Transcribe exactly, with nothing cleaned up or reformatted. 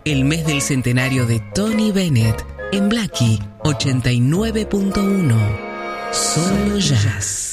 el mes del centenario de Tony Bennett en Blackie ochenta y nueve punto uno. Solo Jazz.